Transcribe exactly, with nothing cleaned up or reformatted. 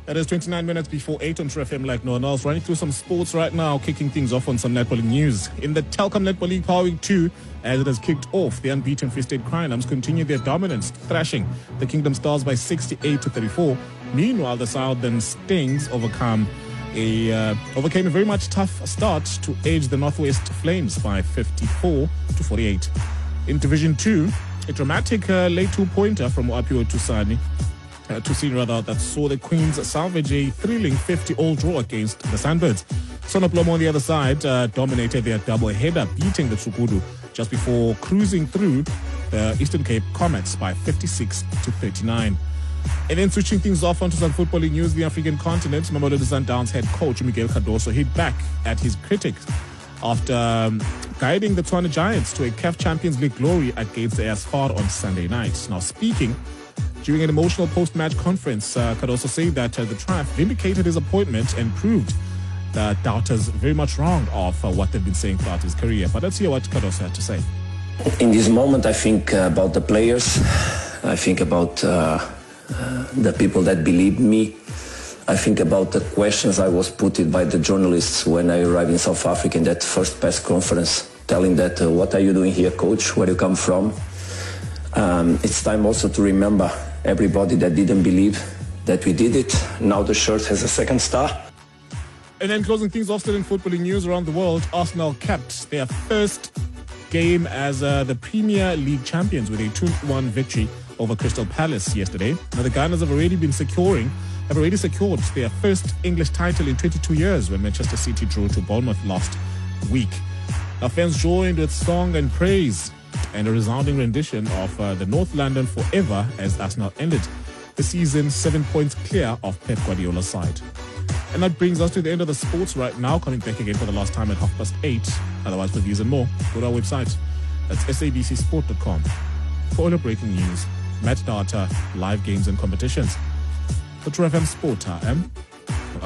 It is twenty-nine minutes before eight on True F M like no one else. Running through some sports right now, kicking things off on some netballing news. In the Telkom Netball League Power Week two, as it has kicked off, the unbeaten Free State Crinums continue their dominance, thrashing the Kingdom Stars by sixty-eight to thirty-four. Meanwhile, the Southern Stings overcome a uh, overcame a very much tough start to edge the Northwest Flames by fifty-four to forty-eight. In Division two, a dramatic uh, late two-pointer from Apio Tusani. Uh, to see rather that saw the Queens salvage a thrilling fifty-all draw against the Sandbirds. Sonoplomo on the other side uh, dominated their double-header, beating the Tsukudu just before cruising through the Eastern Cape Comets by fifty-six to thirty-nine. And then switching things off onto some footballing news, the African continent, Mamelodi Sundowns head coach Miguel Cardoso hit back at his critics after um, guiding the Tshwane Giants to a C A F Champions League glory against the Asfar on Sunday night. Now speaking during an emotional post-match conference, uh, Cardoso said that uh, the triumph vindicated his appointment and proved the doubters very much wrong of uh, what they've been saying throughout his career. But let's hear what Cardoso had to say. In this moment, I think uh, about the players. I think about uh, uh, the people that believed me. I think about the questions I was put by the journalists when I arrived in South Africa in that first press conference, telling that, uh, what are you doing here, coach? Where do you come from? Um, it's time also to remember everybody that didn't believe that we did it. Now the shirt has a second star. And then closing things off, still in footballing news around the world, Arsenal capped their first game as uh, the Premier League champions with a two one victory over Crystal Palace yesterday. Now the Gunners have already been securing, have already secured their first English title in twenty-two years when Manchester City drew to Bournemouth last week. Now fans joined with song and praise and a resounding rendition of uh, the North London Forever as Arsenal ended the season seven points clear of Pep Guardiola's side. And that brings us to the end of the sports right now, coming back again for the last time at half past eight. Otherwise, for these and more, go to our website. That's S A B C sport dot com for all the breaking news, match data, live games and competitions. For True F M Sport, I am